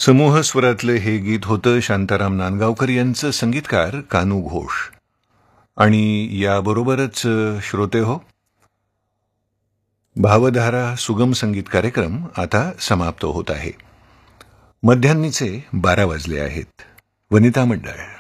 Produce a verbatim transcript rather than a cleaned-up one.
समूह स्वरातले हे गीत होतं शांताराम नांदगावकर यांचं, संगीतकार कानू घोष. आणि याबरोबरच श्रोते हो, भावधारा सुगम संगीत कार्यक्रम आता समाप्त होत आहे. मध्यान्नीचे बारा वाजले आहेत. वनिता मंडळ.